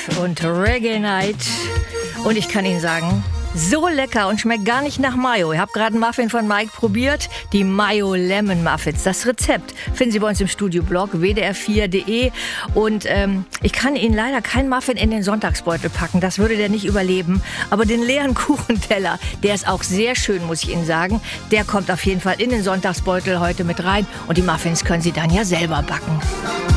und Reggae Night. Und ich kann Ihnen sagen, so lecker und schmeckt gar nicht nach Mayo. Ich habe gerade einen Muffin von Mike probiert, die Mayo Lemon Muffins. Das Rezept finden Sie bei uns im Studioblog wdr4.de. Und ich kann Ihnen leider keinen Muffin in den Sonntagsbeutel packen, das würde der nicht überleben. Aber den leeren Kuchenteller, der ist auch sehr schön, muss ich Ihnen sagen. Der kommt auf jeden Fall in den Sonntagsbeutel heute mit rein. Und die Muffins können Sie dann ja selber backen.